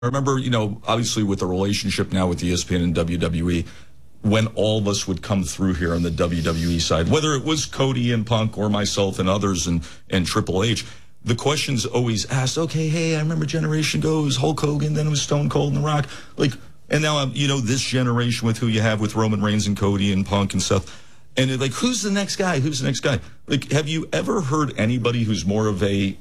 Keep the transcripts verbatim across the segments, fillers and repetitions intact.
I remember, you know, obviously with the relationship now with E S P N and W W E, when all of us would come through here on the W W E side, whether it was Cody and Punk or myself and others and, and Triple H, the question's always asked, okay, hey, I remember generation ago, it was Hulk Hogan, then it was Stone Cold and The Rock. Like, and now, I'm, you know, this generation with who you have with Roman Reigns and Cody and Punk and stuff. And it, like, who's the next guy? Who's the next guy? Like, have you ever heard anybody who's more of a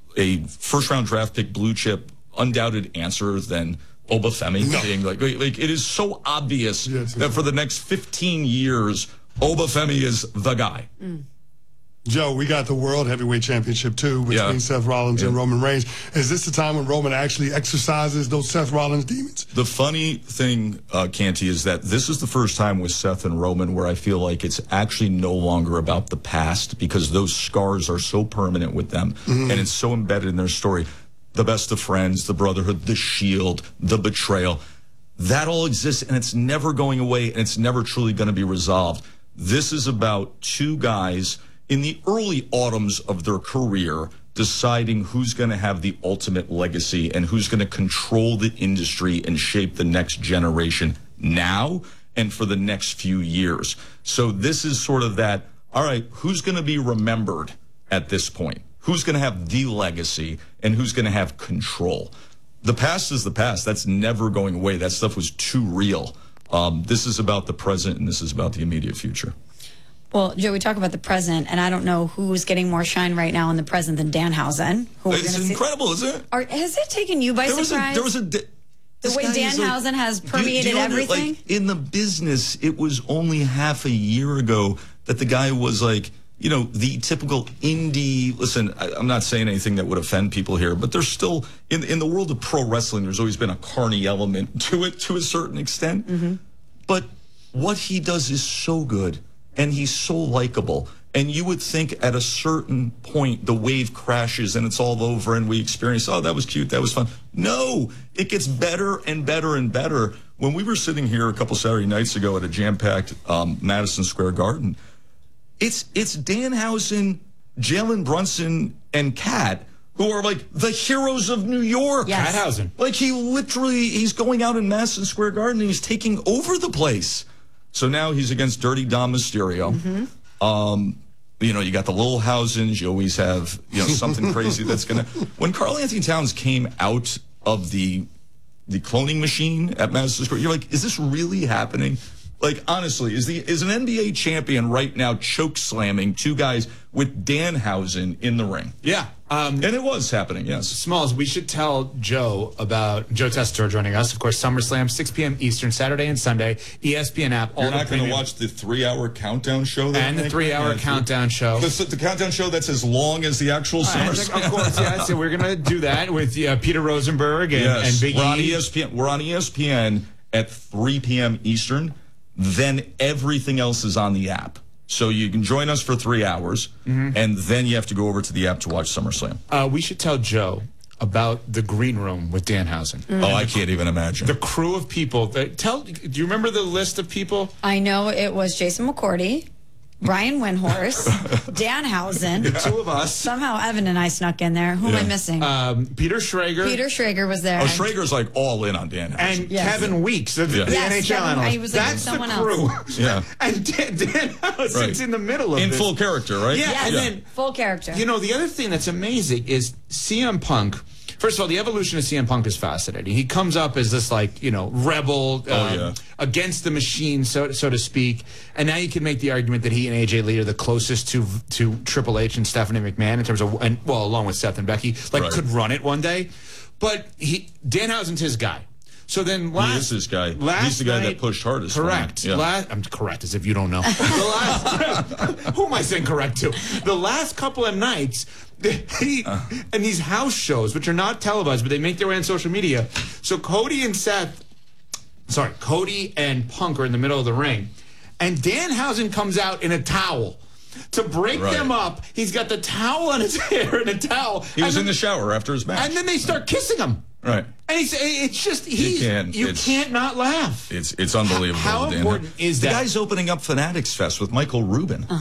a first round draft pick, blue chip, undoubted answer than Obafemi? No. Being like, like, it is so obvious yes, that for the next fifteen years, Obafemi is the guy. Mm. Joe, we got the World Heavyweight Championship, too, between yeah. Seth Rollins yeah. and Roman Reigns. Is this the time when Roman actually exercises those Seth Rollins demons? The funny thing, uh, Canty, is that this is the first time with Seth and Roman where I feel like it's actually no longer about the past because those scars are so permanent with them, mm-hmm. and it's so embedded in their story. The best of friends, the brotherhood, the shield, the betrayal. That all exists, and it's never going away, and it's never truly going to be resolved. This is about two guys in the early autumns of their career deciding who's going to have the ultimate legacy and who's going to control the industry and shape the next generation now and for the next few years. So this is sort of that, all right, who's going to be remembered at this point? Who's going to have the legacy and who's going to have control? The past is the past. That's never going away. That stuff was too real. Um, this is about the present, and this is about the immediate future. Well, Joe, we talk about the present, and I don't know who's getting more shine right now in the present than Danhausen. Who it's incredible, see. isn't it? Are, has it taken you by there surprise? Was a, there was a... The way Danhausen like, has permeated do, do you everything? Like, in the business, it was only half a year ago that the guy was like, you know, the typical indie. Listen, I, I'm not saying anything that would offend people here, but there's still, in, in the world of pro wrestling, there's always been a carny element to it to a certain extent. Mm-hmm. But what he does is so good, and he's so likable. And you would think at a certain point the wave crashes and it's all over and we experience, oh, that was cute, that was fun. No, it gets better and better and better. When we were sitting here a couple Saturday nights ago at a jam-packed um, Madison Square Garden, it's it's Danhausen, Jalen Brunson, and Kat, who are like the heroes of New York. Yes. Cathausen. Like he literally, he's going out in Madison Square Garden and he's taking over the place. So now he's against Dirty Dom Mysterio. Mm-hmm. Um, you know, you got the little Housens. You always have, you know, something crazy that's going to... When Karl Anthony Towns came out of the the cloning machine at Madison Square, you're like, is this really happening? Like, honestly, is the is an N B A champion right now choke slamming two guys with Danhausen in the ring? Yeah. Um, and it was happening, yes. Smalls, we should tell Joe about Joe Tessitore joining us. Of course, SummerSlam, six p m Eastern, Saturday and Sunday. E S P N app. You're not going to watch the three-hour countdown show? That and the three-hour yeah, countdown show. The, the countdown show that's as long as the actual SummerSlam. Of course, yeah. So we're going to do that with uh, Peter Rosenberg and, yes. and Big We're on E. E S P N. We're on E S P N at three p m Eastern. Then everything else is on the app. So you can join us for three hours, mm-hmm. and then you have to go over to the app to watch SummerSlam. Uh, we should tell Joe about the green room with Danhausen. Mm. Oh, I can't even imagine. The crew of people. That, tell. Do you remember the list of people? I know it was Jason McCourty, Brian Windhorst, Danhausen. The two of us. Somehow Evan and I snuck in there. Who yeah. am I missing? Um, Peter Schrager. Peter Schrager was there. Oh, Schrager's like all in on Danhausen. And yes. Kevin Weeks, the, yeah. the yes, N H L Kevin, analyst. he was like That's someone the crew. else. Yeah. And Dan, Danhausen's right. in the middle of in this. full character, right? Yeah, yes. and then full character. You know, the other thing that's amazing is C M Punk. First of all, the evolution of C M Punk is fascinating. He comes up as this, like, you know, rebel oh, um, yeah. against the machine, so so to speak. And now you can make the argument that he and A J Lee are the closest to to Triple H and Stephanie McMahon in terms of, and well, along with Seth and Becky, like right. could run it one day. But he Danhausen's his guy. So then last, he is this guy. Last He's the guy night, that pushed hardest. Correct. Yeah. Last, I'm correct, as if you don't know. The last, who am I saying correct to? The last couple of nights, he, uh. and these house shows, which are not televised, but they make their way on social media. So Cody and Seth, sorry, Cody and Punk are in the middle of the ring, and Danhausen comes out in a towel. To break right. them up, he's got the towel on his hair and a towel. He was then, in the shower after his match. And then they start kissing him. Right. And he's, it's just, he's, you, can't, you it's, can't not laugh. It's it's unbelievable. How Dan. important is the that? The guy's opening up Fanatics Fest with Michael Rubin. Uh-huh.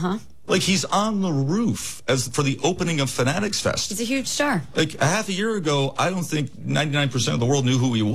Like, he's on the roof as for the opening of Fanatics Fest. He's a huge star. Like, a half a year ago, I don't think ninety-nine percent of the world knew who he was.